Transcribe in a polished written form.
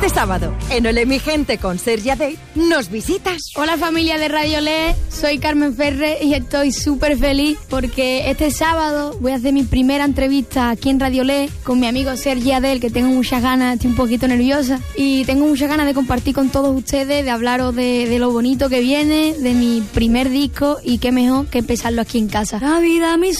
Este sábado, en Olé mi gente con Sergi Adey, nos visitas. Hola familia de Radio Olé, soy Carmen Ferre y estoy súper feliz porque este sábado voy a hacer mi primera entrevista aquí en Radio Olé con mi amigo Sergi Adey, que tengo muchas ganas, estoy un poquito nerviosa y tengo muchas ganas de compartir con todos ustedes, de hablaros de lo bonito que viene, de mi primer disco y qué mejor que empezarlo aquí en casa. La vida, mis